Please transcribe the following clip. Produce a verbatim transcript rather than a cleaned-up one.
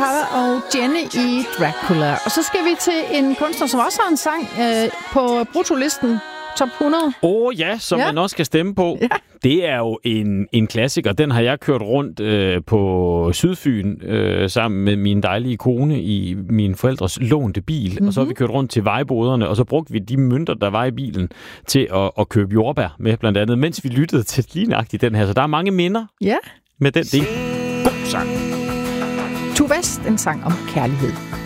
O'Hara og Jenny i Dracula. Og så skal vi til en kunstner, som også har en sang øh, på brutolisten. Top hundrede. Åh oh, ja, som ja. man også skal stemme på. Ja. Det er jo en, en klassiker. Den har jeg kørt rundt øh, på Sydfyn øh, sammen med min dejlige kone i min forældres lånte bil. Mm-hmm. Og så har vi kørt rundt til vejboderne, og så brugte vi de mønter, der var i bilen, til at, at købe jordbær med, blandt andet, mens vi lyttede til lige nøjagtigt den her. Så der er mange minder ja. med den. Det er en god sang. Tue West, en sang om kærlighed.